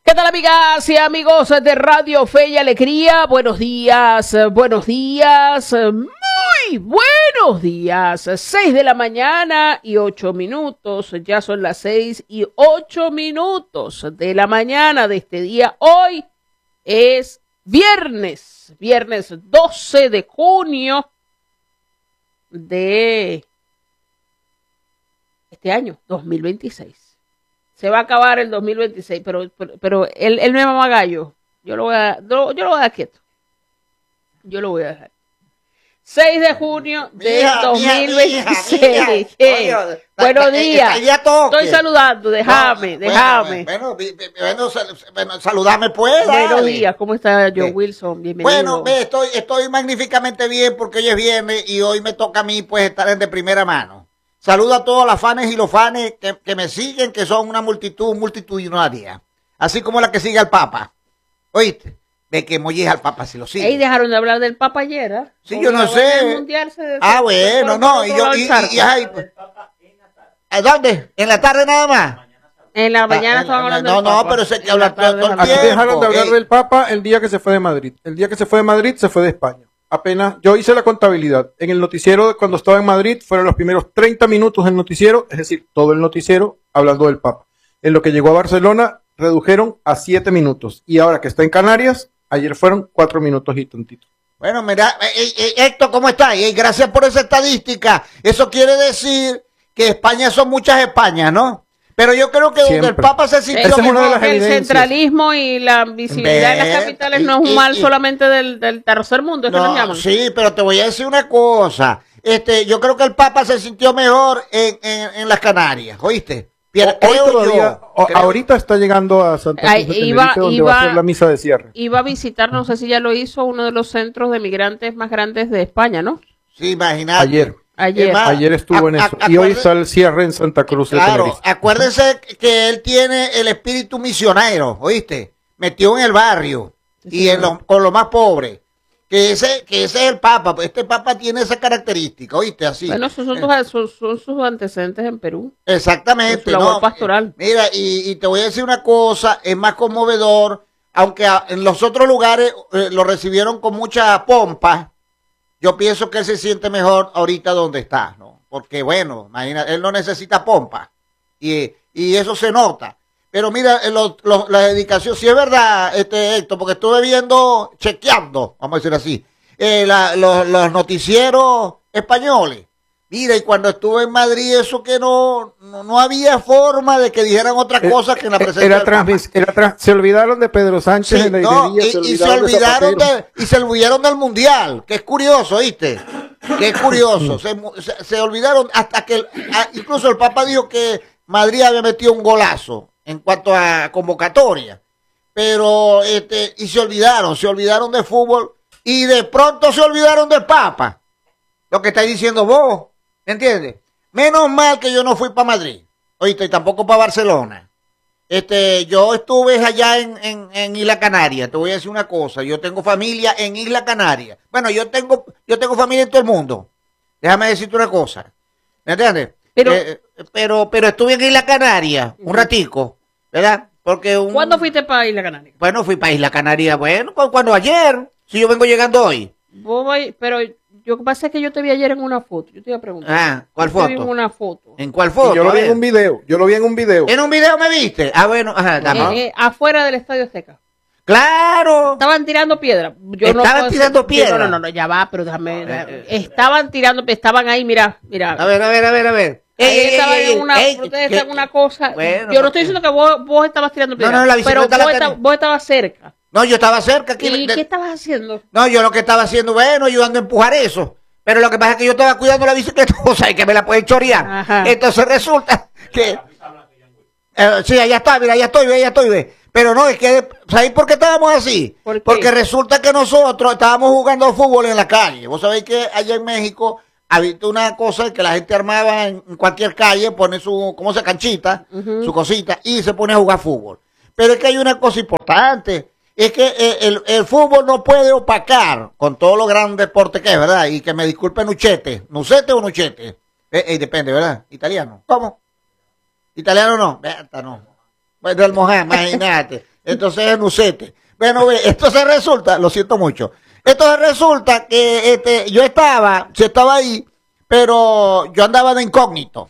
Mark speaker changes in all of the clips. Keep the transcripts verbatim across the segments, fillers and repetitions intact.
Speaker 1: ¿Qué tal, amigas y amigos de Radio Fe y Alegría? Buenos días, buenos días, muy buenos días. Seis de la mañana y ocho minutos. Ya son las seis y ocho minutos de la mañana de este día. Hoy es viernes, viernes doce de junio de este año, dos mil veintiséis. Se va a acabar el dos mil veintiséis, pero, pero, pero él, él me mama gallo. Yo lo voy a, yo, yo lo voy a dar quieto. Yo lo voy a dejar. seis de junio de mija, dos mil veintiséis. Mija, mija. Oye, buenos días. Estoy saludando, déjame, bueno, déjame.
Speaker 2: Bueno, bueno, bueno, bueno, saludame pues.
Speaker 1: Buenos dale. días, ¿cómo está John Wilson? Bienvenido.
Speaker 2: Bueno, ve, estoy, estoy magníficamente bien porque hoy es viernes y hoy me toca a mí pues estar en de primera mano. Saludo a todos los fans y los fans que, que me siguen, que son una multitud multitudinaria. Así como la que sigue al Papa. ¿Oíste? De que molleja al Papa si lo sigue.
Speaker 1: Ahí dejaron de hablar del Papa ayer, ¿eh?
Speaker 2: Sí, yo no sé.
Speaker 1: Se,
Speaker 2: ah, bueno, se no. Y yo, y, y, y, ay, ¿a dónde? ¿En la tarde nada más?
Speaker 1: En la mañana ah, estaban hablando
Speaker 2: no,
Speaker 1: del
Speaker 2: no,
Speaker 1: Papa.
Speaker 2: No, pero sé que hablar todo el tiempo.
Speaker 3: Aquí dejaron de hablar del Papa el día que se fue de Madrid. El día que se fue de Madrid se fue de España. Apenas, yo hice la contabilidad. En el noticiero, cuando estaba en Madrid, fueron los primeros treinta minutos del noticiero, es decir, todo el noticiero hablando del Papa. En lo que llegó a Barcelona, redujeron a siete minutos. Y ahora que está en Canarias, ayer fueron cuatro minutos y tontito.
Speaker 2: Bueno, mira, eh, eh, Héctor, ¿cómo estás? Eh, gracias por esa estadística. Eso quiere decir que España son muchas Españas, ¿no? Pero yo creo que
Speaker 3: Siempre.
Speaker 2: donde el Papa se sintió
Speaker 3: Esa es una de las
Speaker 1: el
Speaker 3: evidencias.
Speaker 1: Centralismo y la visibilidad Ver, en las capitales no es un mal y, solamente del, del tercer mundo, es
Speaker 2: no,
Speaker 1: que nos llaman.
Speaker 2: Sí, pero te voy a decir una cosa. Este, yo creo que el Papa se sintió mejor en, en, en las Canarias, ¿oíste? Pierre,
Speaker 3: Hoy todavía,
Speaker 2: yo,
Speaker 3: o,
Speaker 2: creo.
Speaker 3: ahorita está llegando a Santa Cruz
Speaker 1: Ay,
Speaker 3: de
Speaker 1: iba,
Speaker 3: Tenerife, donde
Speaker 1: iba,
Speaker 3: va a ser la misa de cierre.
Speaker 1: Iba a visitar, no sé si ya lo hizo, uno de los centros de migrantes más grandes de España, ¿no?
Speaker 2: Sí, imagínate.
Speaker 3: Ayer.
Speaker 1: Ayer.
Speaker 3: Más, Ayer estuvo a, en eso. A, y hoy está el cierre en Santa Cruz de
Speaker 2: claro,
Speaker 3: Tenerife.
Speaker 2: Acuérdense que él tiene el espíritu misionero, ¿oíste? Metió en el barrio sí, y sí, en lo, con los más pobres. Que ese, que ese es el Papa. Este Papa tiene esa característica, ¿oíste? Así.
Speaker 1: Bueno, esos son, eh. son, son sus antecedentes en Perú.
Speaker 2: Exactamente.
Speaker 1: Su labor
Speaker 2: no,
Speaker 1: pastoral.
Speaker 2: Mira, y, y te voy a decir una cosa, es más conmovedor, aunque a, en los otros lugares eh, lo recibieron con mucha pompa. Yo pienso que él se siente mejor ahorita donde está, ¿no? Porque, bueno, imagina, él no necesita pompa. Y, y eso se nota. Pero mira, lo, lo, la dedicación, sí es verdad, este Héctor, porque estuve viendo, chequeando, vamos a decir así, eh, la, los, los noticieros españoles. Mira, y cuando estuve en Madrid, eso que no, no, no había forma de que dijeran otra cosa que en la presencia
Speaker 3: era
Speaker 2: del
Speaker 3: transmis, era tra Se olvidaron de Pedro Sánchez
Speaker 2: sí,
Speaker 3: en la
Speaker 2: no,
Speaker 3: y,
Speaker 2: se y se olvidaron de, de y se olvidaron del Mundial, que es curioso, ¿viste? Que es curioso. se, se, se olvidaron hasta que, el, a, incluso el Papa dijo que Madrid había metido un golazo en cuanto a convocatoria. Pero, este, y se olvidaron, se olvidaron de fútbol y de pronto se olvidaron del Papa. Lo que estáis diciendo vos. ¿Me entiendes? Menos mal que yo no fui para Madrid, oíste, y tampoco para Barcelona. Este, yo estuve allá en, en, en Isla Canaria. Te voy a decir una cosa, yo tengo familia en Isla Canaria. Bueno, yo tengo, yo tengo familia en todo el mundo. Déjame decirte una cosa, ¿me entiendes?
Speaker 1: Pero,
Speaker 2: eh, pero, pero estuve en Isla Canaria un ratico, ¿verdad? Porque un,
Speaker 1: ¿cuándo fuiste para Isla Canaria?
Speaker 2: Bueno, fui para Isla Canaria, bueno, cuando ayer, si yo vengo llegando hoy.
Speaker 1: Voy, pero lo que pasa es que yo te vi ayer en una foto. Yo te iba a preguntar.
Speaker 2: Ah, ¿cuál
Speaker 1: yo
Speaker 2: foto?
Speaker 1: Te vi en una foto.
Speaker 2: ¿En cuál foto?
Speaker 3: Y yo lo vi en un video. Yo lo vi en un video.
Speaker 2: ¿En un video me viste? Ah, bueno, ajá,
Speaker 1: eh, eh, afuera del Estadio Azteca.
Speaker 2: ¡Claro!
Speaker 1: Estaban tirando piedra. Yo
Speaker 2: Estaban
Speaker 1: no
Speaker 2: tirando
Speaker 1: decir,
Speaker 2: piedra.
Speaker 1: No, no, no, no, ya va, pero déjame. Eh, eh, estaban tirando, estaban ahí, mira, mira.
Speaker 2: A ver, a ver, a ver, a ver.
Speaker 1: Ey, ey, estaban ey, en una ey, protesta, en una cosa.
Speaker 2: Bueno,
Speaker 1: yo no estoy diciendo que vos, vos estabas tirando piedra.
Speaker 2: No, no, la
Speaker 1: pero vos,
Speaker 2: la
Speaker 1: esta, vos estabas cerca.
Speaker 2: No, yo estaba cerca. Aquí
Speaker 1: ¿Y
Speaker 2: de...
Speaker 1: qué estabas haciendo?
Speaker 2: No, yo lo que estaba haciendo, bueno, ayudando a empujar eso. Pero lo que pasa es que yo estaba cuidando la bicicleta, o sea, que me la pueden chorear. Ajá. Entonces resulta que... Eh, sí, allá está, mira, allá estoy, allá estoy, ve. Pero no, es que, ¿sabéis por qué estábamos así?
Speaker 1: ¿Por
Speaker 2: Porque resulta que nosotros estábamos jugando fútbol en la calle. Vos sabéis que allá en México había una cosa que la gente armaba en cualquier calle, pone su, como se canchita, uh-huh. su cosita, y se pone a jugar fútbol. Pero es que hay una cosa importante, es que el, el, el fútbol no puede opacar con todo lo gran deporte que es, ¿verdad? Y que me disculpe Nuchete, ¿Nucete o Nuchete? Eh, eh, depende, ¿verdad? Italiano. ¿Cómo? Italiano no, Berta no. Pues del Moján, imagínate. Entonces en Ucete. Bueno, ve, esto se resulta, lo siento mucho. Esto se resulta que este, yo estaba, yo estaba ahí, pero yo andaba de incógnito.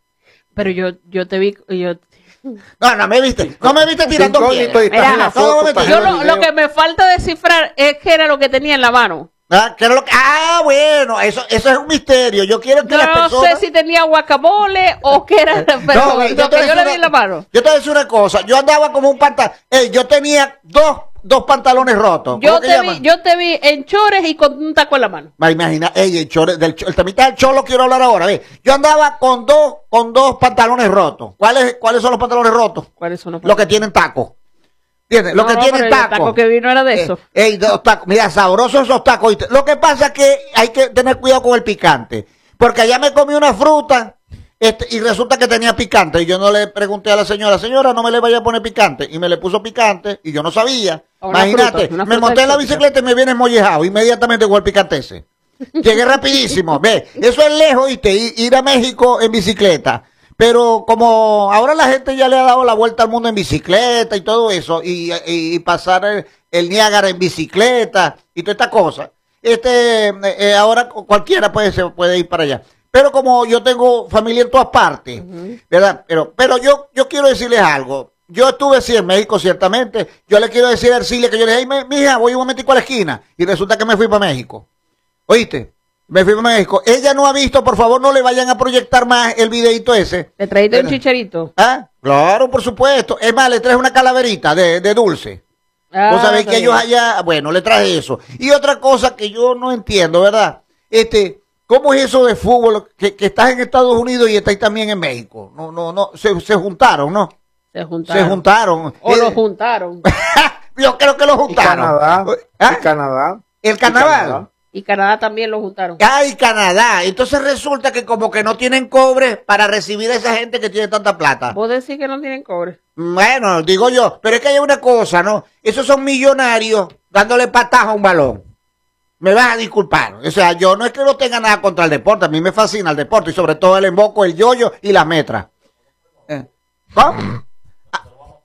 Speaker 1: Pero yo, yo te vi, yo...
Speaker 2: No, no me viste, no me viste tirando piedras.
Speaker 1: Mira,
Speaker 2: no, no,
Speaker 1: yo lo, lo que me falta descifrar es qué era lo que tenía en la mano.
Speaker 2: Ah, ¿qué era lo que- ah, bueno, eso, eso es un misterio. Yo quiero que
Speaker 1: Yo
Speaker 2: las
Speaker 1: no
Speaker 2: personas...
Speaker 1: sé si tenía guacamole o qué era, pero
Speaker 2: No,
Speaker 1: lo
Speaker 2: yo te voy
Speaker 1: que
Speaker 2: a
Speaker 1: yo
Speaker 2: decir
Speaker 1: le
Speaker 2: una-
Speaker 1: vi en la mano.
Speaker 2: Yo te voy a decir una cosa, yo andaba como un pantalón, yo tenía dos, dos pantalones rotos.
Speaker 1: Yo
Speaker 2: ¿Cómo que
Speaker 1: te
Speaker 2: llaman?
Speaker 1: vi, yo te vi en chores y con un taco en la mano.
Speaker 2: Va, imagina, ey, el chore, del, cho- el temita del cholo quiero hablar ahora, ve. Yo andaba con dos, con dos pantalones rotos. ¿Cuáles, cuáles son los pantalones rotos?
Speaker 1: ¿Cuáles son los
Speaker 2: Los que tienen tacos. ¿Entiendes? Los
Speaker 1: No,
Speaker 2: que
Speaker 1: no,
Speaker 2: tienen
Speaker 1: pero el
Speaker 2: tacos.
Speaker 1: taco que vino era de
Speaker 2: Eh,
Speaker 1: eso.
Speaker 2: ey, dos tacos. Mira, sabrosos esos tacos. ¿viste? Lo que pasa es que hay que tener cuidado con el picante. Porque allá me comí una fruta este, y resulta que tenía picante. Y yo no le pregunté a la señora, señora, no me le vaya a poner picante. Y me le puso picante y yo no sabía.
Speaker 1: Una
Speaker 2: Imagínate,
Speaker 1: fruta, una
Speaker 2: me
Speaker 1: fruta
Speaker 2: monté en la
Speaker 1: exótica.
Speaker 2: bicicleta y me viene mollejado. Inmediatamente con el picante ese. Llegué rapidísimo. Ve, eso es lejos, ¿viste? I- Ir a México en bicicleta. Pero como ahora la gente ya le ha dado la vuelta al mundo en bicicleta y todo eso, y, y- y pasar el, el Niágara en bicicleta y toda esta cosa, este, eh, eh, ahora cualquiera puede, se puede ir para allá. Pero como yo tengo familia en todas partes, ¿verdad? Pero, pero yo, yo quiero decirles algo. Yo estuve sí en México, ciertamente. Yo le quiero decir a Ercilia que yo le dije, "Ay, mi hija, voy un momentico a la esquina." Y resulta que me fui para México. ¿Oíste? Me fui para México. Ella no ha visto, por favor, no le vayan a proyectar más el videito ese.
Speaker 1: ¿Le traíste un
Speaker 2: Mira.
Speaker 1: chicharito?
Speaker 2: ¿Ah? Claro, por supuesto. Es más, le traje una calaverita de, de dulce.
Speaker 1: Ah,
Speaker 2: Vos sabés
Speaker 1: está
Speaker 2: que ellos
Speaker 1: bien.
Speaker 2: allá, bueno, le traje eso. Y otra cosa que yo no entiendo, ¿verdad? Este, ¿cómo es eso de fútbol? Que, que estás en Estados Unidos y estás también en México. No, no, no, se, se juntaron, ¿no?
Speaker 1: Se juntaron.
Speaker 2: Se juntaron.
Speaker 1: O
Speaker 2: Eh,
Speaker 1: lo juntaron.
Speaker 2: yo creo que lo
Speaker 3: Y
Speaker 2: juntaron.
Speaker 3: Canadá.
Speaker 2: ¿Ah?
Speaker 3: Y Canadá.
Speaker 2: El
Speaker 3: Y
Speaker 2: carnaval.
Speaker 3: Canadá.
Speaker 1: Y Canadá también lo juntaron.
Speaker 2: Ay, Canadá. Entonces resulta que como que no tienen cobre para recibir a esa gente que tiene tanta plata.
Speaker 1: Vos decís que no tienen cobre.
Speaker 2: Bueno, digo yo, pero es que hay una cosa, ¿no? Esos son millonarios dándole pataja a un balón. Me vas a disculpar. O sea, yo no es que no tenga nada contra el deporte, a mí me fascina el deporte y sobre todo el emboco, el yoyo y las metras. Eh, ¿Cómo? Ah,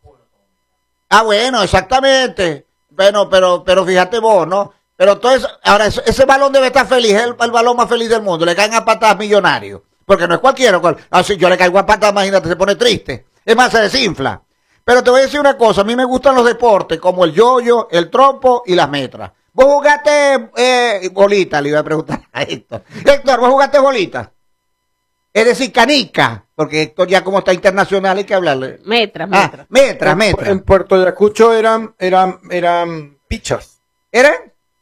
Speaker 2: ah, bueno, exactamente. Bueno, pero, pero fíjate vos, ¿no? Pero entonces, ahora ese, ese balón debe estar feliz, es el, el balón más feliz del mundo. Le caen a patadas millonarios. Porque no es cualquiera. cual- Así yo le caigo a patadas, imagínate, se pone triste. Es más, se desinfla. Pero te voy a decir una cosa, a mí me gustan los deportes como el yoyo, el trompo y las metras. ¿Vos jugaste eh, bolita? Le iba a preguntar a Héctor. Héctor, ¿vos jugaste bolita? Es decir, canica, porque Héctor ya como está internacional hay que hablarle.
Speaker 1: Metras,
Speaker 2: Ah,
Speaker 1: metras.
Speaker 2: metras,
Speaker 3: En,
Speaker 2: metras.
Speaker 3: en Puerto Ayacucho eran, eran, eran pichas.
Speaker 2: ¿Eran?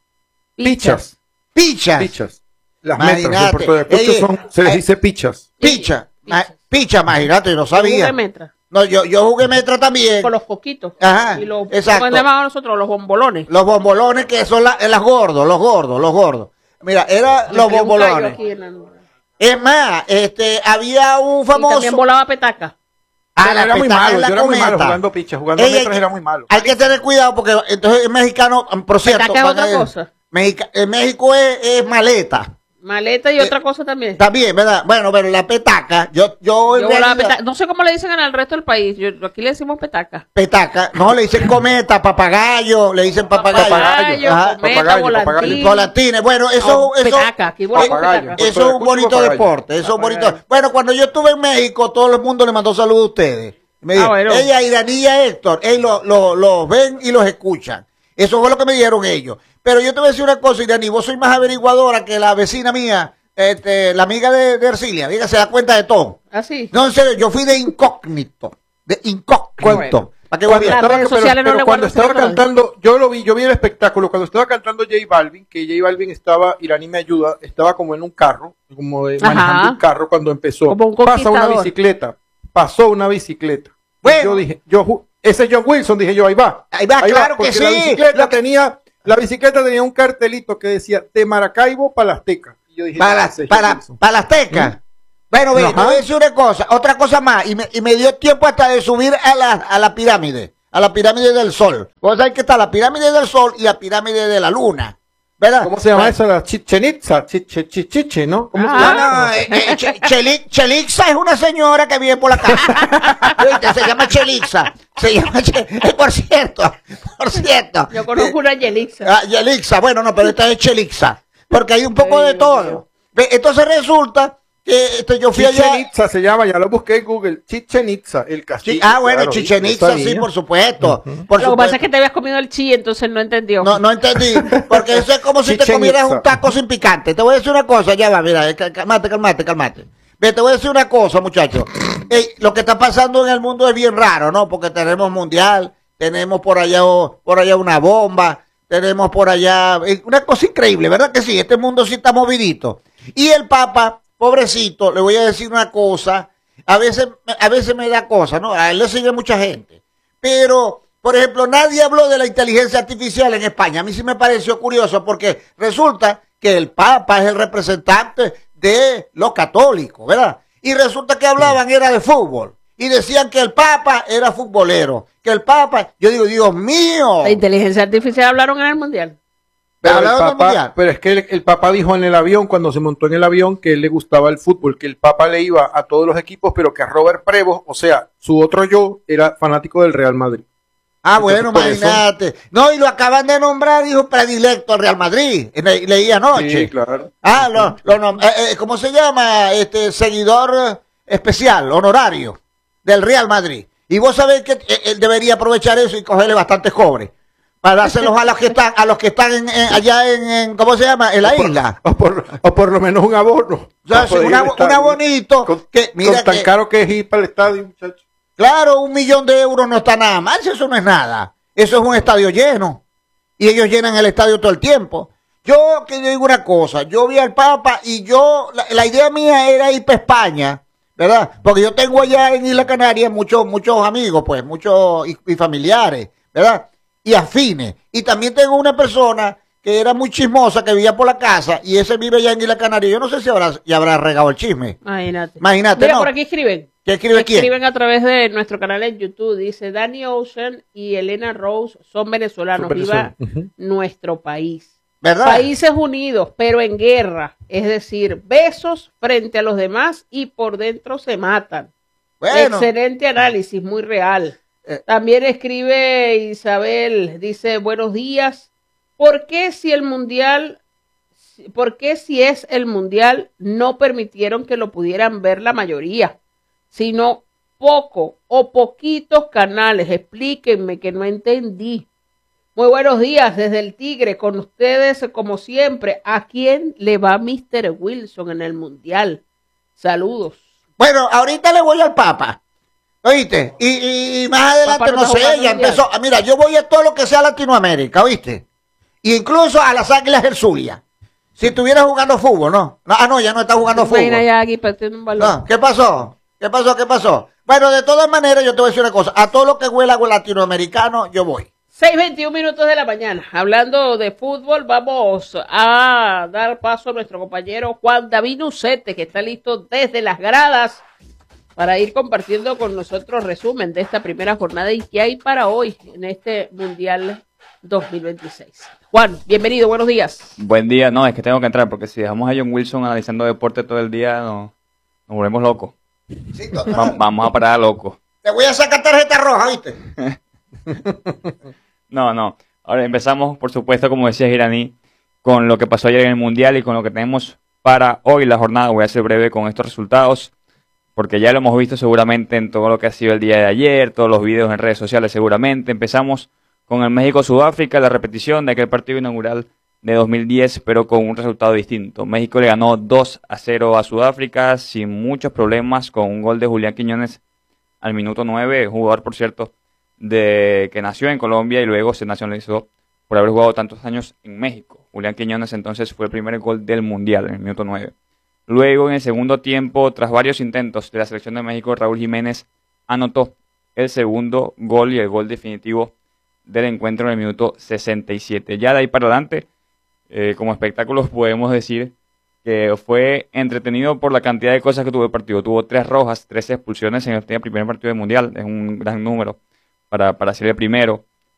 Speaker 3: Pichas.
Speaker 2: Pichas.
Speaker 3: Pichas. Las
Speaker 2: Imagínate.
Speaker 3: metras de Puerto Ayacucho
Speaker 2: Oye,
Speaker 3: son, se les
Speaker 2: ay,
Speaker 3: dice pichas.
Speaker 2: Picha. Ma-
Speaker 1: Picha.
Speaker 2: Picha, imagínate, yo no
Speaker 1: Yo jugué
Speaker 2: sabía.
Speaker 1: metras.
Speaker 2: No, yo, yo jugué metra también.
Speaker 1: Con los coquitos.
Speaker 2: Ajá,
Speaker 1: Y los,
Speaker 2: exacto.
Speaker 1: ¿cómo le llamamos nosotros? Los bombolones.
Speaker 2: Los bombolones que son la- eh, las gordos, los gordos, los gordos. Mira, era
Speaker 1: Me
Speaker 2: los
Speaker 1: cayó un callo
Speaker 2: bombolones.
Speaker 1: aquí en la-
Speaker 2: Es más, este, había un
Speaker 1: Y
Speaker 2: famoso.
Speaker 1: también volaba petaca.
Speaker 2: Ah,
Speaker 3: Pero
Speaker 2: la
Speaker 3: era muy
Speaker 2: petaca
Speaker 3: malo,
Speaker 2: en la
Speaker 3: yo era muy malo
Speaker 2: cometa.
Speaker 3: jugando pichas, jugando
Speaker 2: Ey,
Speaker 3: metras
Speaker 2: hay-
Speaker 3: era muy malo.
Speaker 2: Hay que tener cuidado porque entonces el mexicano, por cierto,
Speaker 1: Petaca es
Speaker 2: van
Speaker 1: otra
Speaker 2: a ir-
Speaker 1: cosa.
Speaker 2: Mexica- en México es, es maleta.
Speaker 1: Maleta y
Speaker 2: Eh,
Speaker 1: otra cosa también.
Speaker 2: También, ¿verdad? Bueno, pero la petaca, yo, yo, en
Speaker 1: Yo volaba
Speaker 2: realidad-
Speaker 1: petaca. No sé cómo le dicen en el resto del país. Yo, aquí le decimos petaca.
Speaker 2: petaca, no, le dicen cometa, papagayo, le dicen papagayo.
Speaker 1: Papagayo,
Speaker 2: Ajá.
Speaker 1: cometa,
Speaker 3: papagayo,
Speaker 1: volantín.
Speaker 3: papagayo.
Speaker 2: Volantines, bueno, eso,
Speaker 1: No,
Speaker 2: eso,
Speaker 1: petaca, aquí volamos
Speaker 3: Papagayo.
Speaker 1: petaca.
Speaker 2: eso es un
Speaker 3: Escucho
Speaker 2: bonito
Speaker 3: papagayo.
Speaker 2: deporte, eso es un
Speaker 1: Papagayo.
Speaker 2: bonito. Bueno, cuando yo estuve en México, todo el mundo le mandó saludos a ustedes. Me
Speaker 1: Ah,
Speaker 2: dijo,
Speaker 1: bueno.
Speaker 2: ella, Iranía, Héctor, ellos los lo, lo ven y los escuchan. Eso fue lo que me dijeron ellos. Pero yo te voy a decir una cosa, Iraní, vos sois más averiguadora que la vecina mía, este, la amiga de, de Ercilia, diga, se da cuenta de todo.
Speaker 1: Así.
Speaker 2: No, en serio, yo fui de incógnito, de incógnito.
Speaker 1: Bueno.
Speaker 2: ¿Para qué
Speaker 3: Cuando
Speaker 2: voy a-
Speaker 1: Las
Speaker 3: estaba,
Speaker 1: redes
Speaker 3: pero-
Speaker 1: sociales no
Speaker 3: pero
Speaker 1: le
Speaker 3: cuando
Speaker 1: guardan
Speaker 3: estaba
Speaker 1: secretos.
Speaker 3: cantando, yo lo vi, yo vi el espectáculo, cuando estaba cantando J Balvin, que J Balvin estaba, Iraní me ayuda, estaba como en un carro, como de-
Speaker 1: Ajá.
Speaker 3: manejando un carro cuando empezó.
Speaker 1: Como un
Speaker 3: Pasa una
Speaker 1: conquistador.
Speaker 3: bicicleta, pasó una bicicleta. Y
Speaker 2: Bueno.
Speaker 3: yo dije, yo, ju- ese es John Wilson, dije yo, ahí va.
Speaker 2: Ahí va, claro que
Speaker 3: porque
Speaker 2: sí.
Speaker 3: La bicicleta
Speaker 2: Lo que-
Speaker 3: tenía, la bicicleta tenía un cartelito que decía de Maracaibo para la Azteca. Y yo dije,
Speaker 2: para,
Speaker 3: ese es
Speaker 2: para,
Speaker 3: John Wilson.
Speaker 2: para la Azteca. Bueno, ve,
Speaker 3: Ajá.
Speaker 2: te voy a decir una cosa, otra cosa más, y me, y me dio tiempo hasta de subir a la, a la pirámide, a la pirámide del Sol. Vos sabés que está la pirámide del Sol y la pirámide de la Luna, ¿verdad?
Speaker 3: ¿Cómo se llama eso? La Chichen Itza, Chiche, Chiche, ¿no? ¿Cómo se
Speaker 2: No,
Speaker 3: llama?
Speaker 2: no, eh, eh, Che- Cheli- Chelixa es una señora que vive por la casa. ¿Viste? Se llama Chelixa. Se llama Che- eh, por cierto, por cierto.
Speaker 1: Yo conozco una Yelixa.
Speaker 2: Ah, Yelixa, bueno, no, pero esta es Chelixa. Porque hay un poco
Speaker 1: Ay,
Speaker 2: de
Speaker 1: Dios
Speaker 2: todo.
Speaker 1: mío.
Speaker 2: Ve, entonces resulta que este, yo fui
Speaker 3: Chichen
Speaker 2: allá.
Speaker 3: Itza se llama, ya lo busqué en Google. Chichen Itza, el castillo.
Speaker 2: Chi- ah, bueno,
Speaker 3: claro,
Speaker 2: Chichen
Speaker 3: yo
Speaker 2: Itza, sí,
Speaker 3: sabía.
Speaker 2: por supuesto. Por
Speaker 1: Lo que pasa
Speaker 2: supuesto.
Speaker 1: es que te habías comido el chi, entonces no entendió.
Speaker 2: No, no entendí, porque eso es como si te
Speaker 3: Chichen
Speaker 2: comieras
Speaker 3: Itza.
Speaker 2: un taco sin picante. Te voy a decir una cosa, ya va, mira, eh, cal- calmate, calmate, calmate. Ve, te voy a decir una cosa, muchachos. Ey, lo que está pasando en el mundo es bien raro, ¿no? Porque tenemos mundial, tenemos por allá, oh, por allá una bomba, tenemos por allá, eh, una cosa increíble, ¿verdad que sí? Este mundo sí está movidito. Y el Papa, pobrecito, le voy a decir una cosa, a veces, a veces me da cosa, ¿no? A él le sigue mucha gente. Pero, por ejemplo, nadie habló de la inteligencia artificial en España. A mí sí me pareció curioso porque resulta que el Papa es el representante de los católicos, ¿verdad? Y resulta que hablaban era de fútbol. Y decían que el Papa era futbolero. Que el Papa, yo digo, Dios mío.
Speaker 1: La inteligencia artificial hablaron en el mundial.
Speaker 3: Pero, el
Speaker 2: Hablaron del
Speaker 3: Papa,
Speaker 2: mundial.
Speaker 3: pero es que el, el Papa dijo en el avión, cuando se montó en el avión, que él le gustaba el fútbol, que el Papa le iba a todos los equipos, pero que a Robert Prevost, o sea, su otro yo, era fanático del Real Madrid.
Speaker 2: Ah, bueno,
Speaker 3: Entonces, por eso-
Speaker 2: imagínate. No, y lo acaban de nombrar, dijo, predilecto al Real Madrid. Le- leí anoche.
Speaker 3: Sí, claro.
Speaker 2: Ah, lo, lo nom- eh, eh, ¿cómo se llama? Este seguidor eh, especial, honorario del Real Madrid. Y vos sabés que eh, él debería aprovechar eso y cogerle bastantes cobres para dárselos a los que están, a los que están en- en- allá en, en- ¿cómo se llama? En la
Speaker 3: O por,
Speaker 2: isla.
Speaker 3: o, por, o por lo menos un abono.
Speaker 2: O sea,
Speaker 3: para
Speaker 2: sí,
Speaker 3: poder ir
Speaker 2: una,
Speaker 3: al estadio.
Speaker 2: una bonito
Speaker 3: Con,
Speaker 2: que, mira
Speaker 3: con tan
Speaker 2: que-
Speaker 3: caro que es ir para el estadio, muchachos.
Speaker 2: claro, un millón de euros no está nada mal, si eso no es nada. Eso es un estadio lleno. Y ellos llenan el estadio todo el tiempo. Yo, que yo digo una cosa, yo vi al Papa y yo, la, la idea mía era ir para España, ¿verdad? Porque yo tengo allá en Isla Canaria muchos, muchos amigos, pues, muchos y, y familiares, ¿verdad? Y afines. Y también tengo una persona que era muy chismosa, que vivía por la casa, y ese vive allá en Isla Canaria. Yo no sé si habrá, ya habrá regado el chisme.
Speaker 1: Imagínate.
Speaker 2: Imagínate,
Speaker 1: Mira,
Speaker 2: ¿no?
Speaker 1: por aquí escriben.
Speaker 2: ¿Qué escribe quién?
Speaker 1: Escriben a través de nuestro canal en YouTube. Dice, Danny Ocean y Elena Rose son venezolanos.
Speaker 3: Son
Speaker 1: Viva
Speaker 3: venezolanos. Ujú.
Speaker 1: nuestro país.
Speaker 2: ¿Verdad?
Speaker 1: Países unidos, pero en guerra. Es decir, besos frente a los demás y por dentro se matan.
Speaker 2: Bueno.
Speaker 1: Excelente análisis, muy real.
Speaker 2: Eh.
Speaker 1: También escribe Isabel, dice, buenos días. ¿Por qué si el mundial, por qué si es el mundial no permitieron que lo pudieran ver la mayoría, sino poco o poquitos canales? Explíquenme que no entendí. Muy buenos días desde el Tigre, con ustedes como siempre. ¿A quién le va míster Wilson en el mundial? Saludos.
Speaker 2: Bueno, ahorita le voy al Papa. ¿Oíste? Y, y- y más adelante,
Speaker 1: Papá no
Speaker 2: no
Speaker 1: está
Speaker 2: sé,
Speaker 1: jugando
Speaker 2: ya
Speaker 1: mundial.
Speaker 2: empezó. ah, Mira, yo voy a todo lo que sea Latinoamérica, ¿oíste? Y incluso a las Águilas del Zulia. Si estuviera jugando fútbol, ¿no? No, ah, no, ya no está jugando fútbol.
Speaker 1: Imagina ya aquí partiendo un balón.
Speaker 2: No, ¿qué pasó? ¿Qué pasó? ¿Qué pasó? Bueno, de todas maneras, yo te voy a decir una cosa. A todo lo que huela a latinoamericano, yo voy.
Speaker 1: seis veintiún minutos de la mañana. Hablando de fútbol, vamos a dar paso a nuestro compañero Juan David Nucete, que está listo desde las gradas para ir compartiendo con nosotros resumen de esta primera jornada y qué hay para hoy en este Mundial dos mil veintiséis. Juan, bienvenido, buenos días.
Speaker 4: Buen día, no, es que tengo que entrar porque si dejamos a John Wilson analizando deporte todo el día, no, nos volvemos locos.
Speaker 2: Sí, to-
Speaker 4: Va- vamos a parar a locos.
Speaker 2: te voy a sacar tarjeta roja, ¿viste?
Speaker 4: No, no. Ahora empezamos, por supuesto, como decía Girani, con lo que pasó ayer en el Mundial y con lo que tenemos para hoy la jornada. Voy a ser breve con estos resultados, porque ya lo hemos visto seguramente en todo lo que ha sido el día de ayer, todos los videos en redes sociales seguramente. Empezamos con el México-Sudáfrica, la repetición de aquel partido inaugural de dos mil diez, pero con un resultado distinto. México le ganó dos a cero a Sudáfrica sin muchos problemas, con un gol de Julián Quiñones al minuto nueve, jugador, por cierto, de que nació en Colombia y luego se nacionalizó por haber jugado tantos años en México. Julián Quiñones entonces fue el primer gol del Mundial en el minuto nueve. Luego, en el segundo tiempo, tras varios intentos de la selección de México, Raúl Jiménez anotó el segundo gol y el gol definitivo del encuentro en el minuto sesenta y siete. Ya de ahí para adelante, eh, como espectáculos podemos decir que fue entretenido por la cantidad de cosas que tuvo el partido. Tuvo tres rojas, tres expulsiones en el primer partido del Mundial, es un gran número para, para ser el primero.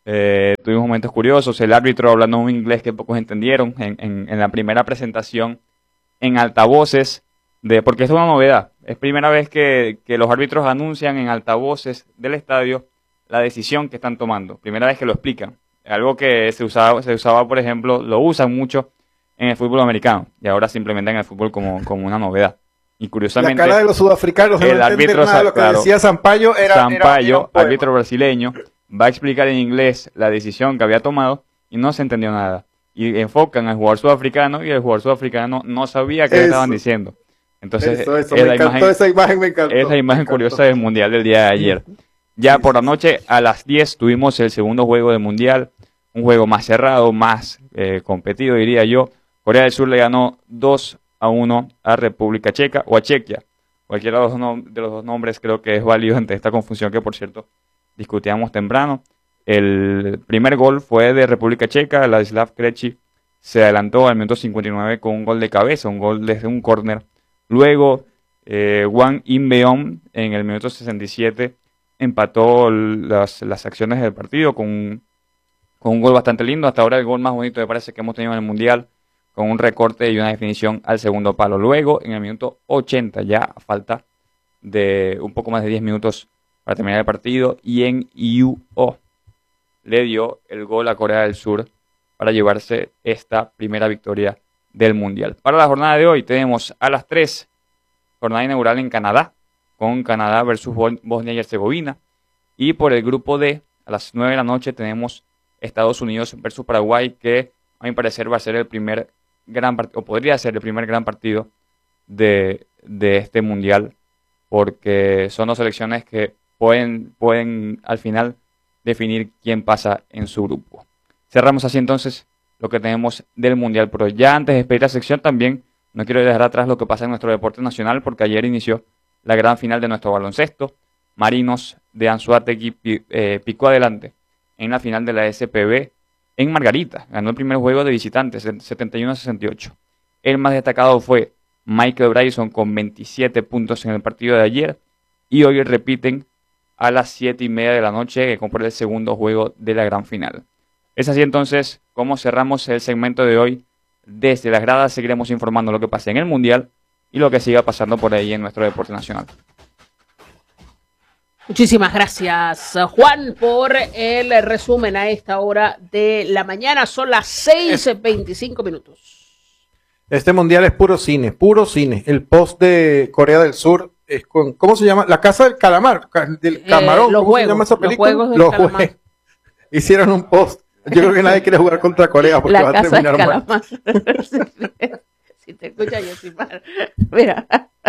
Speaker 4: Eh, tuvimos momentos curiosos, el árbitro hablando un inglés que pocos entendieron en, en, en la primera presentación en altavoces, de porque esto es una novedad, es primera vez que, que los árbitros anuncian en altavoces del estadio la decisión que están tomando, primera vez que lo explican, algo que se usaba, se usaba por ejemplo, lo usan mucho en el fútbol americano y ahora se implementa en el fútbol como, como una novedad. Y curiosamente,
Speaker 3: la cara de los sudafricanos,
Speaker 4: el
Speaker 3: no
Speaker 4: árbitro,
Speaker 3: nada de lo que
Speaker 4: claro,
Speaker 3: decía Sampaio era,
Speaker 4: Sampaio,
Speaker 3: era, era
Speaker 4: árbitro brasileño, va a explicar en inglés la decisión que había tomado y no se entendió nada. Y enfocan al jugador sudafricano y el jugador sudafricano no sabía qué le estaban diciendo. Entonces,
Speaker 3: eso, eso,
Speaker 4: es,
Speaker 3: me
Speaker 4: la
Speaker 3: encantó,
Speaker 4: imagen,
Speaker 3: esa imagen me encantó.
Speaker 4: es la imagen
Speaker 3: me
Speaker 4: curiosa
Speaker 3: encantó.
Speaker 4: del Mundial del día de ayer. Ya por la noche, a las diez, tuvimos el segundo juego del Mundial, un juego más cerrado, más eh, competido, diría yo. Corea del Sur le ganó dos a uno a República Checa o a Chequia. Cualquiera de los, dos de los dos nombres creo que es válido ante esta confusión que, por cierto, discutíamos temprano. El primer gol fue de República Checa, Ladislav Krejci se adelantó al minuto cincuenta y nueve con un gol de cabeza, un gol desde un córner. Luego, eh, Wang In-beom en el minuto sesenta y siete empató las, las acciones del partido con un, con un gol bastante lindo. Hasta ahora el gol más bonito me parece que hemos tenido en el Mundial, con un recorte y una definición al segundo palo. Luego, en el minuto ochenta, ya a falta de un poco más de diez minutos para terminar el partido, Yen Yu-oh le dio el gol a Corea del Sur para llevarse esta primera victoria del Mundial. Para la jornada de hoy tenemos a las tres, jornada inaugural en Canadá, con Canadá versus Bosnia y Herzegovina. Y por el grupo D, a las nueve de la noche tenemos Estados Unidos versus Paraguay, que a mi parecer va a ser el primer gran partido, o podría ser el primer gran partido de, de este Mundial, porque son dos selecciones que pueden, pueden al final definir quién pasa en su grupo. Cerramos así entonces lo que tenemos del Mundial. Pero ya antes de despedir la sección también no quiero dejar atrás lo que pasa en nuestro deporte nacional, porque ayer inició la gran final de nuestro baloncesto. Marinos de Anzoátegui eh, picó adelante en la final de la S P B en Margarita. Ganó el primer juego de visitantes, setenta y uno a sesenta y ocho. El más destacado fue Michael Bryson con veintisiete puntos en el partido de ayer. Y hoy repiten a las siete y media de la noche, que compone el segundo juego de la gran final. Es así entonces como cerramos el segmento de hoy. Desde las gradas seguiremos informando lo que pasa en el Mundial y lo que siga pasando por ahí en nuestro deporte nacional.
Speaker 1: Muchísimas gracias, Juan, por el resumen a esta hora de la mañana. Son las seis veinticinco minutos.
Speaker 3: Este Mundial es puro cine, puro cine. El post de Corea del Sur es con, ¿cómo se llama? La Casa del Calamar, del Camarón.
Speaker 1: Eh, los
Speaker 3: ¿Cómo
Speaker 1: juegos,
Speaker 3: se llama esa película?
Speaker 1: Los juegos del
Speaker 3: los
Speaker 1: calamar.
Speaker 3: Juegos. Hicieron un post. Yo creo que nadie quiere jugar contra Corea porque
Speaker 1: la
Speaker 3: va a
Speaker 1: casa
Speaker 3: terminar
Speaker 1: del
Speaker 3: mal.
Speaker 1: calamar. Si te escucha yo sin mal. Mira.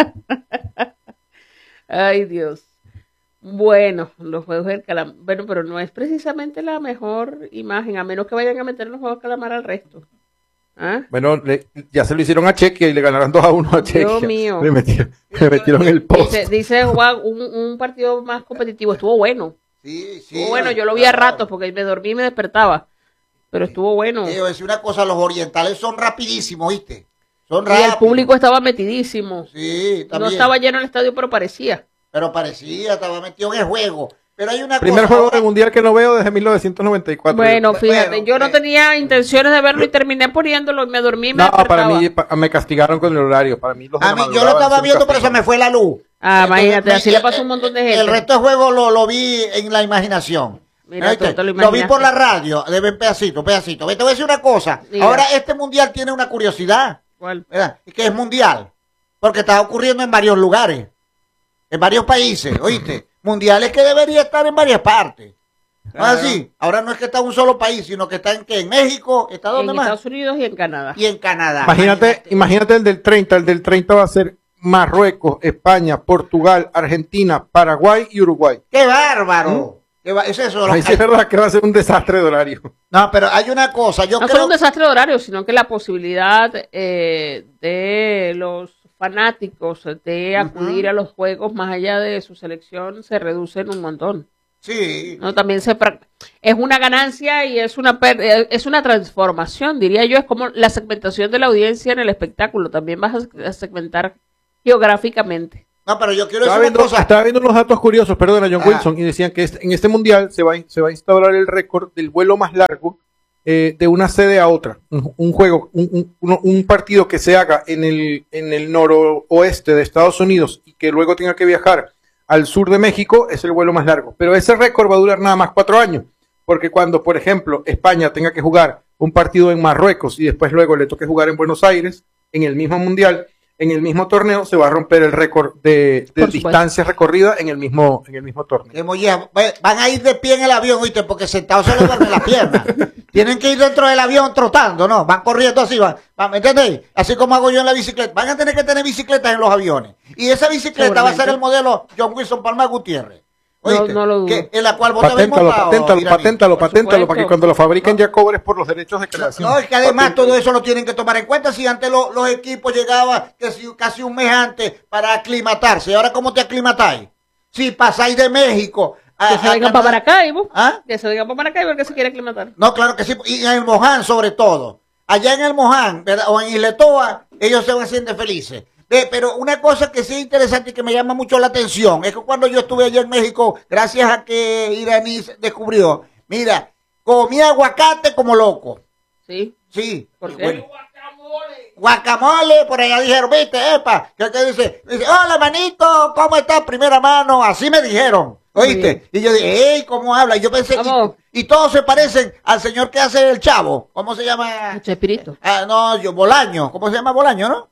Speaker 1: Ay, Dios. Bueno, los juegos del calamar. Bueno, pero no es precisamente la mejor imagen, a menos que vayan a meter los juegos del calamar al resto. ¿Ah?
Speaker 3: Bueno, le, ya se lo hicieron a Chequia y le ganaron dos a uno a Chequia.
Speaker 1: Dios mío.
Speaker 3: Le metieron, le metieron el post.
Speaker 1: Dice, dice Juan, un, un partido más competitivo. Estuvo bueno.
Speaker 2: Sí, sí.
Speaker 1: Estuvo bueno, yo lo vi a ratos porque me dormí y me despertaba. Pero estuvo bueno.
Speaker 2: Te voy a decir una cosa, los orientales son rapidísimos, ¿viste? Son
Speaker 1: Y
Speaker 2: rápidos.
Speaker 1: el público estaba metidísimo.
Speaker 2: Sí, también.
Speaker 1: No estaba lleno el estadio, pero parecía.
Speaker 2: Pero parecía, estaba metido en el juego. Pero hay una
Speaker 3: Primer
Speaker 2: cosa.
Speaker 3: juego
Speaker 2: ahora-
Speaker 3: del Mundial que no veo desde mil novecientos noventa y cuatro.
Speaker 1: Bueno,
Speaker 2: Bueno,
Speaker 1: fíjate, yo no
Speaker 2: eh.
Speaker 1: tenía intenciones de verlo y terminé poniéndolo y me dormí y me
Speaker 3: No, para
Speaker 1: despertaba.
Speaker 3: mí pa- me castigaron con el horario. Para mí los de
Speaker 2: A
Speaker 3: la
Speaker 2: mí, yo
Speaker 3: madrugada
Speaker 2: lo estaba
Speaker 3: son
Speaker 2: viendo, pero se
Speaker 3: castigo.
Speaker 2: me fue la luz.
Speaker 1: Ah,
Speaker 2: Entonces,
Speaker 1: imagínate,
Speaker 2: me-
Speaker 1: así le pasó a un montón de gente.
Speaker 2: El resto del juego lo, lo vi en la imaginación.
Speaker 1: Mira,
Speaker 2: ¿Viste?
Speaker 1: tú te lo
Speaker 2: Lo vi
Speaker 1: imaginaste.
Speaker 2: por la radio, de ver pedacito, pedacito. Ve, te voy a decir una cosa.
Speaker 1: Diga.
Speaker 2: Ahora este mundial tiene una curiosidad,
Speaker 1: ¿Cuál?
Speaker 2: ¿verdad? Y que es mundial. Porque está ocurriendo en varios lugares, en varios países, ¿oíste? Mundiales que debería estar en varias partes. ¿No es así? Ahora no es que está en un solo país, sino que está en, ¿qué? En México, ¿está dónde
Speaker 1: En
Speaker 2: más?
Speaker 1: Estados Unidos y en Canadá.
Speaker 2: Y en Canadá.
Speaker 3: Imagínate, imagínate el del treinta. El del treinta va a ser Marruecos, España, Portugal, Argentina, Paraguay y Uruguay.
Speaker 2: ¡Qué bárbaro! ¿Qué va- es eso?
Speaker 3: Ahí sí es verdad que va a ser un desastre de horario.
Speaker 2: No, pero hay una cosa, yo
Speaker 1: No
Speaker 2: creo
Speaker 1: solo un desastre de horario, sino que la posibilidad eh, de los fanáticos de acudir a los juegos más allá de su selección se reduce en un montón.
Speaker 2: sí.
Speaker 1: No, también se pra- es una ganancia y es una per- eh, es una transformación, diría yo, es como la segmentación de la audiencia en el espectáculo, también vas a, a segmentar geográficamente.
Speaker 2: No, pero yo quiero
Speaker 3: Estaba
Speaker 2: decir una
Speaker 3: viendo,
Speaker 2: cosa.
Speaker 3: estaba viendo unos datos curiosos, perdona, John
Speaker 2: Ah.
Speaker 3: Wilson, y decían que este- en este mundial se va, a- se va a instaurar el récord del vuelo más largo eh, de una sede a otra. Un, un juego, un, un- uno- un partido que se haga en el, en el noroeste de Estados Unidos y que luego tenga que viajar al sur de México es el vuelo más largo. Pero ese récord va a durar nada más cuatro años, porque cuando, por ejemplo, España tenga que jugar un partido en Marruecos y después luego le toque jugar en Buenos Aires, en el mismo mundial, en el mismo torneo, se va a romper el récord de, de
Speaker 1: Por supuesto.
Speaker 3: distancia recorrida en el mismo, en el mismo torneo.
Speaker 2: Qué molleja. Va- Van a ir de pie en el avión, ¿oíste? Porque sentados se les duermen las piernas. Tienen que ir dentro del avión trotando, ¿no? Van corriendo así, van, van, ¿me entendéis? Así como hago yo en la bicicleta. Van a tener que tener bicicletas en los aviones. Y esa bicicleta va a ser el modelo John Wilson Palma Gutiérrez. ¿Oíste?
Speaker 1: No, no lo dudo.
Speaker 2: Que, en la cual vos te habéis
Speaker 3: Paténtalo,
Speaker 2: montado,
Speaker 3: paténtalo,
Speaker 2: Iraní.
Speaker 3: paténtalo,
Speaker 1: Por
Speaker 3: paténtalo,
Speaker 1: supuesto.
Speaker 3: para que cuando lo fabriquen ya cobres por los derechos de creación.
Speaker 2: No, es que además
Speaker 3: Paténtalo.
Speaker 2: todo eso lo tienen que tomar en cuenta. Si antes lo- los equipos llegaban que si, casi un mes antes para aclimatarse. ¿Y ahora cómo te aclimatáis? Si pasáis de México a,
Speaker 1: Que se
Speaker 2: a
Speaker 1: vengan
Speaker 2: Canadá-
Speaker 1: para Maracaibo.
Speaker 2: ¿Ah?
Speaker 1: Que se vengan para Maracaibo el que se quiere aclimatar.
Speaker 2: No, claro que sí. Y en el Moján, sobre todo. Allá en el Moján, ¿verdad? O en Isletoa, ellos se van siendo felices. Ve, pero una cosa que sí es interesante y que me llama mucho la atención es que cuando yo estuve allá en México, gracias a que Iraní descubrió, mira, comí aguacate como loco.
Speaker 1: Sí.
Speaker 2: Sí.
Speaker 1: ¿Por qué?
Speaker 2: Bueno, guacamole, por allá dijeron, viste, epa, que, que dice, dice, hola manito, ¿cómo estás? Primera mano, así me dijeron,
Speaker 1: Muy
Speaker 2: ¿oíste? Y yo dije, ey, ¿cómo habla? Y yo pensé,
Speaker 1: Vamos.
Speaker 2: y, y todos se parecen al señor que hace el Chavo, ¿cómo se llama?
Speaker 1: Chespirito.
Speaker 2: Ah, no, yo, Bolaño, ¿cómo se llama Bolaño, no?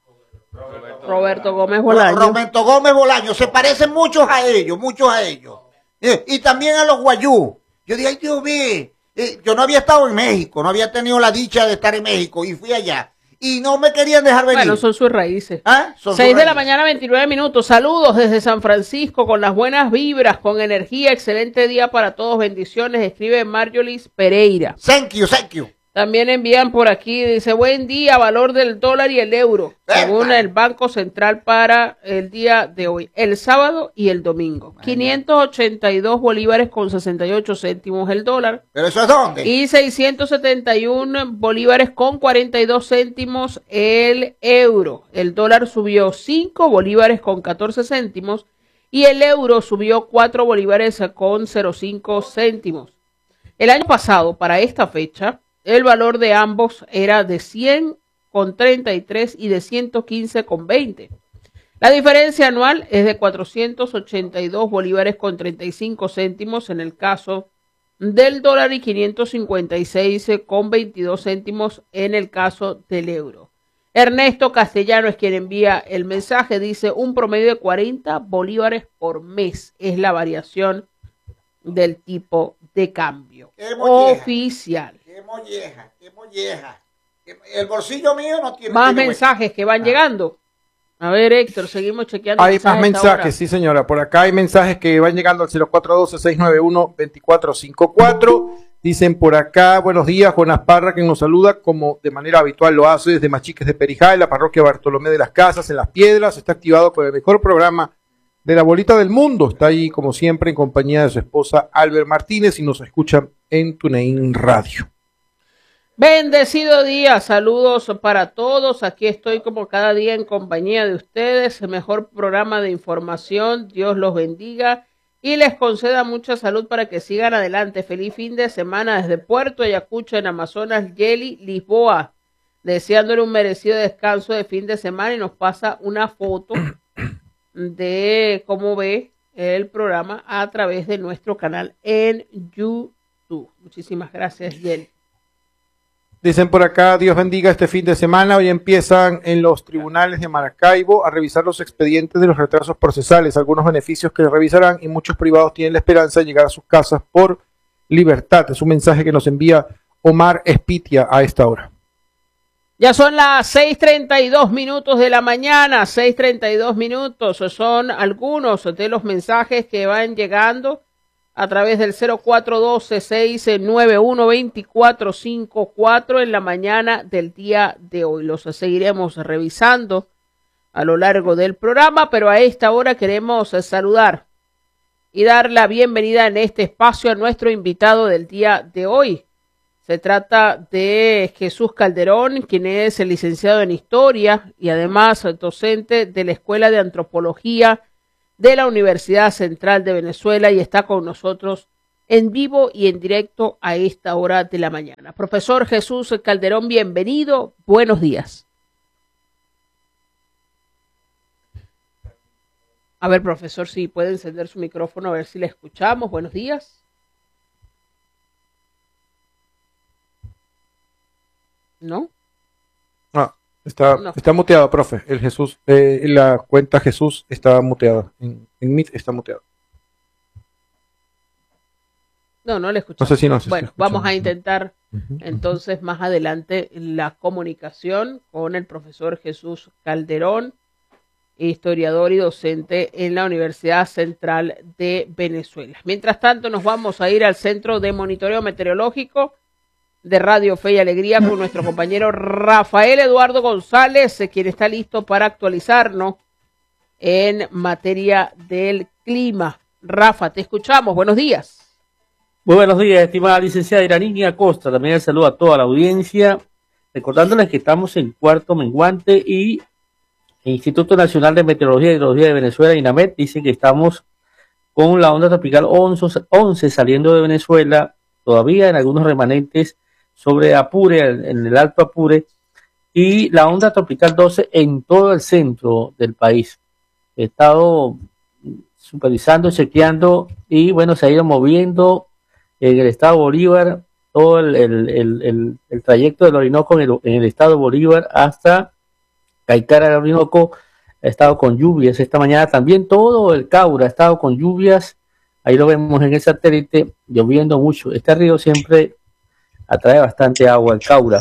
Speaker 1: Roberto Gómez Bolaño.
Speaker 2: Roberto Gómez Bolaño, se parecen muchos a ellos, muchos a ellos. Eh, y también a los guayú. Yo dije, ay Dios mío, eh, yo no había estado en México, no había tenido la dicha de estar en México y fui allá. Y no me querían dejar venir.
Speaker 1: Bueno, son sus raíces.
Speaker 2: ¿Ah? Son
Speaker 1: Seis
Speaker 2: sus
Speaker 1: de la
Speaker 2: raíces.
Speaker 1: mañana, veintinueve minutos. Saludos desde San Francisco con las buenas vibras, con energía. Excelente día para todos. Bendiciones. Escribe Marjolis Pereira.
Speaker 2: Thank you, thank you.
Speaker 1: También envían por aquí, dice, buen día, valor del dólar y el euro, según
Speaker 2: Epa.
Speaker 1: el Banco Central para el día de hoy, el sábado y el domingo. quinientos ochenta y dos bolívares con sesenta y ocho céntimos el dólar
Speaker 2: ¿Pero eso es dónde?
Speaker 1: y seiscientos setenta y uno bolívares con cuarenta y dos céntimos el euro. El dólar subió cinco bolívares con catorce céntimos y el euro subió cuatro bolívares con cero cinco céntimos. El año pasado, para esta fecha, el valor de ambos era de cien con treinta y tres y de ciento quince con veinte. La diferencia anual es de cuatrocientos ochenta y dos bolívares con treinta y cinco céntimos en el caso del dólar y quinientos cincuenta y seis con veintidós céntimos en el caso del euro. Ernesto Castellano es quien envía el mensaje, dice un promedio de cuarenta bolívares por mes es la variación del tipo de cambio
Speaker 2: Qué molleja.
Speaker 1: oficial.
Speaker 2: Qué molleja, qué molleja. El bolsillo mío no tiene...
Speaker 1: Más
Speaker 2: tiene
Speaker 1: mensajes que van llegando. A ver, Héctor, seguimos chequeando.
Speaker 3: Hay más
Speaker 1: a esta hora.
Speaker 3: mensajes, sí señora. Por acá hay mensajes que van llegando al cero cuatro uno dos, seis nueve uno, dos cuatro cinco cuatro. Dicen por acá, buenos días, Jonas Parra, que nos saluda como de manera habitual lo hace desde Machiques de Perijá, en la parroquia Bartolomé de las Casas, en Las Piedras. Está activado con el mejor programa de la bolita del mundo. Está ahí, como siempre, en compañía de su esposa Albert Martínez y nos escucha en TuneIn Radio.
Speaker 1: Bendecido día, saludos para todos. Aquí estoy como cada día en compañía de ustedes. El mejor programa de información. Dios los bendiga y les conceda mucha salud para que sigan adelante. Feliz fin de semana desde Puerto Ayacucho, en Amazonas, Yeli, Lisboa. Deseándole un merecido descanso de fin de semana y nos pasa una foto de cómo ve el programa a través de nuestro canal en YouTube. Muchísimas gracias, Yeli.
Speaker 3: Dicen por acá, Dios bendiga este fin de semana. Hoy empiezan en los tribunales de Maracaibo a revisar los expedientes de los retrasos procesales, algunos beneficios que revisarán y muchos privados tienen la esperanza de llegar a sus casas por libertad. Es un mensaje que nos envía Omar Espitia a esta hora.
Speaker 1: Ya son las seis treinta y dos minutos de la mañana, seis treinta y dos minutos. Son algunos de los mensajes que van llegando a través del cero cuatro uno dos, seis nueve uno, dos cuatro cinco cuatro en la mañana del día de hoy. Los seguiremos revisando a lo largo del programa, pero a esta hora queremos saludar y dar la bienvenida en este espacio a nuestro invitado del día de hoy. Se trata de Jesús Calderón, quien es el licenciado en Historia y además docente de la Escuela de Antropología de la Universidad Central de Venezuela y está con nosotros en vivo y en directo a esta hora de la mañana. Profesor Jesús Calderón, bienvenido. Buenos días. A ver, profesor, si puede encender su micrófono, a ver si le escuchamos. Buenos días. ¿No?
Speaker 3: Ah, está,
Speaker 1: No.
Speaker 3: está muteado, profe. El Jesús, eh, la cuenta Jesús está muteada. En, en Meet está muteada.
Speaker 1: No, no le escuchamos.
Speaker 3: No sé si no se
Speaker 1: Bueno,
Speaker 3: está escuchando.
Speaker 1: vamos a intentar
Speaker 3: Ujú,
Speaker 1: entonces más adelante la comunicación con el profesor Jesús Calderón, historiador y docente en la Universidad Central de Venezuela. Mientras tanto, nos vamos a ir al Centro de Monitoreo Meteorológico de Radio Fe y Alegría con nuestro compañero Rafael Eduardo González, quien está listo para actualizarnos en materia del clima. Rafa, te escuchamos. Buenos días.
Speaker 5: Muy buenos días, estimada licenciada Iranini Acosta. También el saludo a toda la audiencia. Recordándoles que estamos en cuarto menguante y el Instituto Nacional de Meteorología y Hidrología de Venezuela, INAMET, dice que estamos con la onda tropical once saliendo de Venezuela, todavía en algunos remanentes sobre Apure, en el Alto Apure, y la onda tropical doce en todo el centro del país. He estado supervisando, chequeando y bueno, se ha ido moviendo en el estado Bolívar, todo el, el, el, el, el trayecto del Orinoco en el, en el estado Bolívar hasta Caicara del Orinoco ha estado con lluvias. Esta mañana también todo el Caura ha estado con lluvias. Ahí lo vemos en el satélite, lloviendo mucho. Este río siempre atrae bastante agua, el Caura.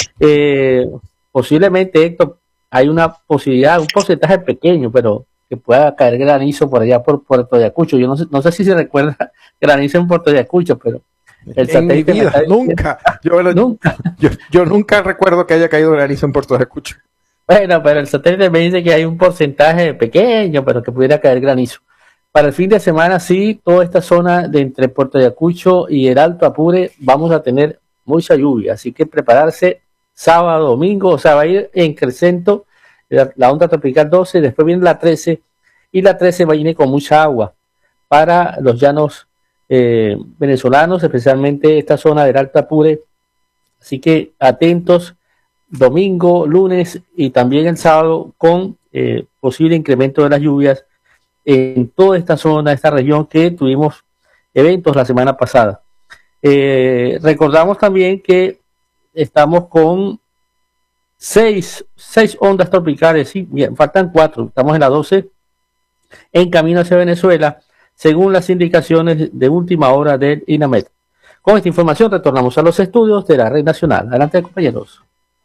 Speaker 5: Eh, posiblemente, Héctor, hay una posibilidad, un porcentaje pequeño, pero que pueda caer granizo por allá por Puerto Ayacucho. Yo no sé, no sé si se recuerda granizo en Puerto Ayacucho, pero el
Speaker 3: en mi
Speaker 5: satélite me
Speaker 3: vida,
Speaker 5: está diciendo-
Speaker 3: nunca. Yo, bueno,
Speaker 5: Nunca.
Speaker 3: Yo, yo nunca recuerdo que haya caído granizo en Puerto Ayacucho.
Speaker 5: Bueno, pero el satélite me dice que hay un porcentaje pequeño, pero que pudiera caer granizo. Para el fin de semana, sí, toda esta zona de entre Puerto Ayacucho y el Alto Apure vamos a tener mucha lluvia, así que prepararse sábado, domingo, o sea, va a ir en crecento la, la onda tropical doce, después viene la trece, y la trece va a ir con mucha agua para los llanos eh, venezolanos, especialmente esta zona del Alto Apure, así que atentos domingo, lunes y también el sábado con eh, posible incremento de las lluvias en toda esta zona, esta región que tuvimos eventos la semana pasada. Eh, recordamos también que estamos con seis, seis ondas tropicales, sí, bien, faltan cuatro, estamos en la doce, en camino hacia Venezuela, según las indicaciones de última hora del INAMET. Con esta información retornamos a los estudios de la Red Nacional. Adelante, compañeros.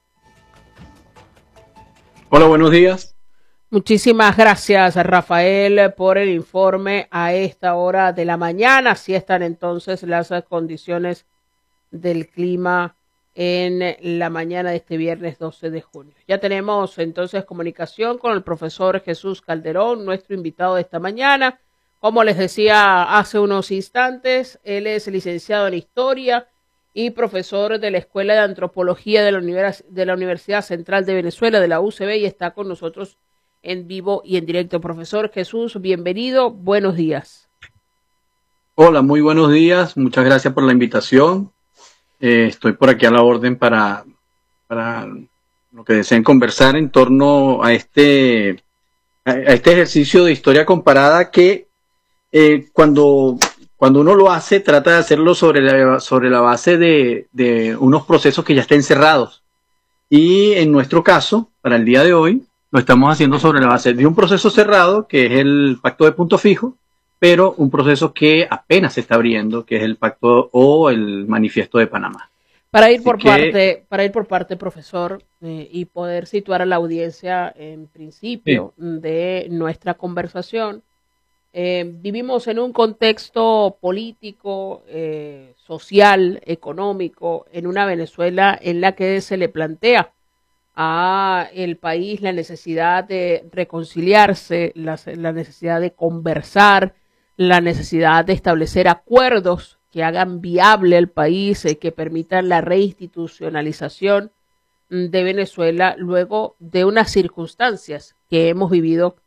Speaker 6: Hola, buenos días.
Speaker 1: Muchísimas gracias, Rafael, por el informe a esta hora de la mañana. Así están entonces las condiciones del clima en la mañana de este viernes doce de junio. Ya tenemos entonces comunicación con el profesor Jesús Calderón, nuestro invitado de esta mañana. Como les decía hace unos instantes, él es licenciado en Historia y profesor de la Escuela de Antropología de la, Univers- de la Universidad Central de Venezuela, de la U C B, y está con nosotros en vivo y en directo. Profesor Jesús, bienvenido, buenos días.
Speaker 6: Hola, muy buenos días. Muchas gracias por la invitación. Eh, estoy por aquí a la orden para, para lo que deseen conversar en torno a este, a, a este ejercicio de historia comparada que eh, cuando, cuando uno lo hace, trata de hacerlo sobre la, sobre la base de, de unos procesos que ya estén cerrados. Y en nuestro caso, para el día de hoy, lo estamos haciendo sobre la base de un proceso cerrado, que es el Pacto de Punto Fijo, pero un proceso que apenas se está abriendo, que es el Pacto o el Manifiesto de Panamá.
Speaker 1: Para ir
Speaker 6: Así
Speaker 1: por
Speaker 6: que-
Speaker 1: parte, para ir por parte, profesor, eh, y poder situar a la audiencia en principio de nuestra conversación, eh, vivimos en un contexto político, eh, social, económico, en una Venezuela en la que se le plantea a el país la necesidad de reconciliarse, la, la necesidad de conversar, la necesidad de establecer acuerdos que hagan viable el país, eh, que permitan la reinstitucionalización de Venezuela luego de unas circunstancias que hemos vivido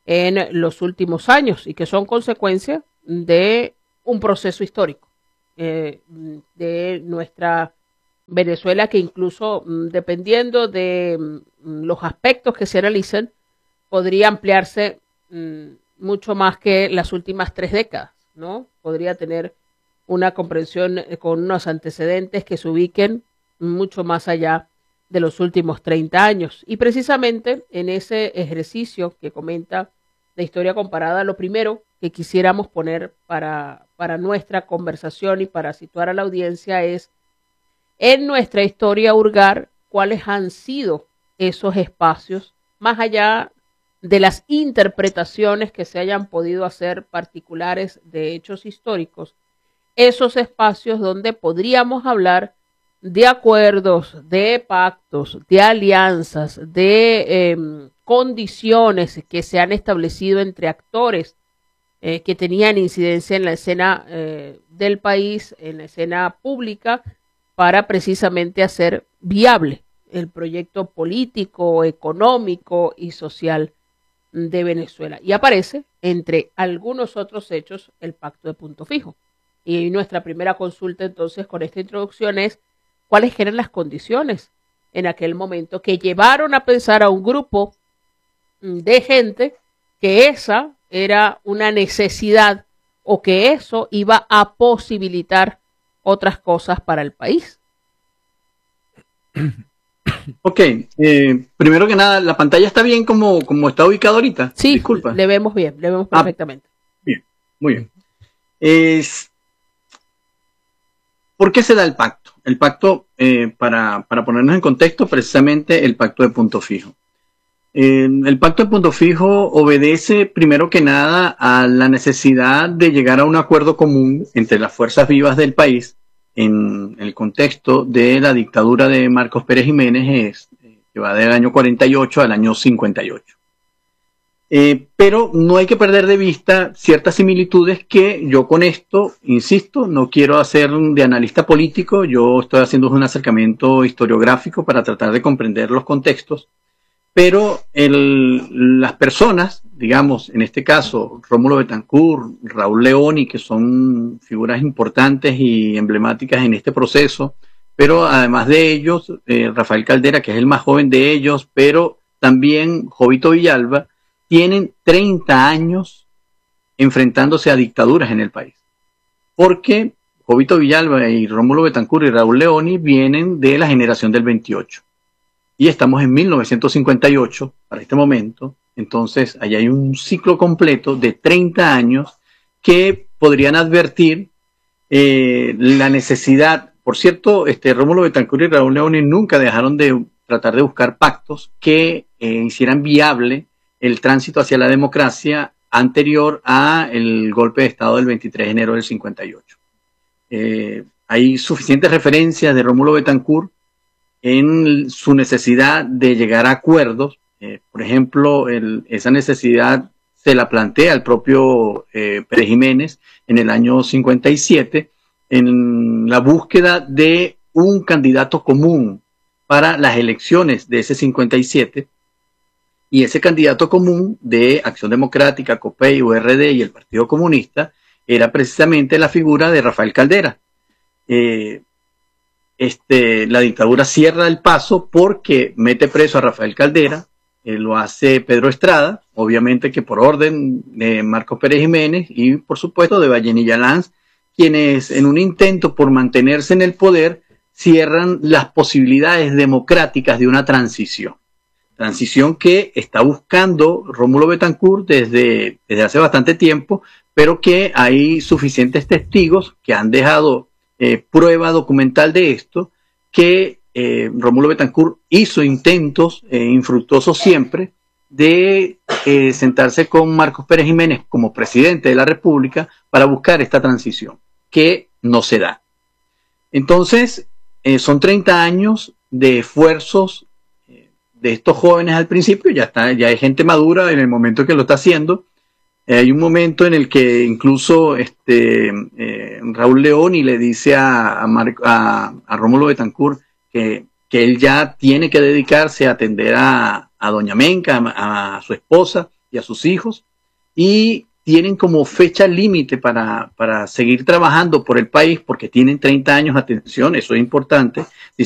Speaker 1: en los últimos años y que son consecuencia de un proceso histórico eh, de nuestra Venezuela, que incluso dependiendo de los aspectos que se analicen podría ampliarse mmm, mucho más que las últimas tres décadas, ¿no? Podría tener una comprensión con unos antecedentes que se ubiquen mucho más allá de los últimos treinta años. Y precisamente en ese ejercicio que comenta de historia comparada, lo primero que quisiéramos poner para, para nuestra conversación y para situar a la audiencia es, en nuestra historia hurgar, cuáles han sido esos espacios, más allá de las interpretaciones que se hayan podido hacer particulares de hechos históricos, esos espacios donde podríamos hablar de acuerdos, de pactos, de alianzas, de eh, condiciones que se han establecido entre actores eh, que tenían incidencia en la escena eh, del país, en la escena pública, para precisamente hacer viable el proyecto político, económico y social de Venezuela. Y aparece, entre algunos otros hechos, el Pacto de Punto Fijo. Y nuestra primera consulta entonces con esta introducción es cuáles eran las condiciones en aquel momento que llevaron a pensar a un grupo de gente que esa era una necesidad o que eso iba a posibilitar otras cosas para el país.
Speaker 6: Ok, eh, primero que nada, ¿la pantalla está bien como, como está ubicada ahorita?
Speaker 1: Sí,
Speaker 6: disculpa.
Speaker 1: le vemos bien, le vemos perfectamente.
Speaker 6: Ah, bien, muy bien. Es, ¿por qué se da el pacto? El pacto, eh, para, para ponernos en contexto, precisamente el Pacto de Punto Fijo. Eh, el Pacto de Punto Fijo obedece, primero que nada, a la necesidad de llegar a un acuerdo común entre las fuerzas vivas del país en el contexto de la dictadura de Marcos Pérez Jiménez, eh, que va del año cuarenta y ocho al año cincuenta y ocho. Eh, pero no hay que perder de vista ciertas similitudes que yo con esto, insisto, no quiero hacer de analista político, yo estoy haciendo un acercamiento historiográfico para tratar de comprender los contextos, pero el, las personas, digamos, en este caso, Rómulo Betancourt, Raúl Leoni, que son figuras importantes y emblemáticas en este proceso, pero además de ellos, eh, Rafael Caldera, que es el más joven de ellos, pero también Jovito Villalba, tienen treinta años enfrentándose a dictaduras en el país. Porque Jovito Villalba y Rómulo Betancourt y Raúl Leoni vienen de la generación del veintiocho. Y estamos en mil novecientos cincuenta y ocho para este momento. Entonces, ahí hay un ciclo completo de treinta años que podrían advertir eh, la necesidad. Por cierto, este, Rómulo Betancourt y Raúl Leoni nunca dejaron de tratar de buscar pactos que eh, hicieran viable el tránsito hacia la democracia anterior a el golpe de Estado del veintitrés de enero del cincuenta y ocho. Eh, hay suficientes referencias de Rómulo Betancourt en su necesidad de llegar a acuerdos. Eh, por ejemplo, el, esa necesidad se la plantea el propio eh, Pérez Jiménez en el año cincuenta y siete en la búsqueda de un candidato común para las elecciones de ese cincuenta y siete. Y ese candidato común de Acción Democrática, COPEI, U R D y el Partido Comunista era precisamente la figura de Rafael Caldera. Eh, este, la dictadura cierra el paso porque mete preso a Rafael Caldera, eh, lo hace Pedro Estrada, obviamente que por orden de Marcos Pérez Jiménez y por supuesto de Vallenilla Lanz, quienes en un intento por mantenerse en el poder cierran las posibilidades democráticas de una transición. Transición que está buscando Rómulo Betancourt desde, desde hace bastante tiempo, pero que hay suficientes testigos que han dejado eh, prueba documental de esto, que eh, Rómulo Betancourt hizo intentos eh, infructuosos siempre de eh, sentarse con Marcos Pérez Jiménez como presidente de la República para buscar esta transición, que no se da. Entonces, eh, son treinta años de esfuerzos de estos jóvenes al principio, ya está, ya hay gente madura en el momento que lo está haciendo. Eh, hay un momento en el que incluso este eh, Raúl Leoni le dice a, a, Mar, a, a Rómulo Betancourt que, que él ya tiene que dedicarse a atender a, a doña Menca, a, a su esposa, y a sus hijos, y tienen como fecha límite para, para seguir trabajando por el país, porque tienen treinta años, atención, eso es importante.